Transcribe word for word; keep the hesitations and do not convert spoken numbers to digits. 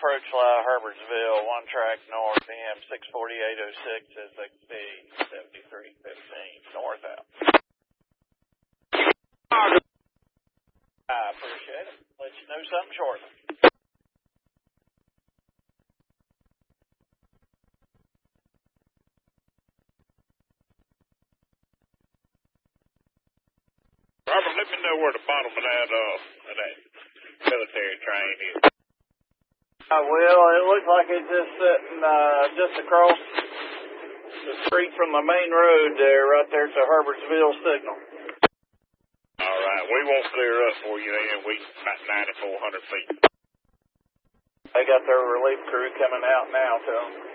approach fly Herbertsville, one track north, E M six forty-eight oh six as they speed, seventy-three fifteen, north out. I appreciate it. Let you know something shortly. Robert, let me know where the bottom of that, uh, of that military train is. I will. It looks like it's just sitting, uh, just across the street from the main road there, right there to Herbertsville signal. All right. We won't clear up for you then. We about ninety-four hundred feet. They got their relief crew coming out now to them.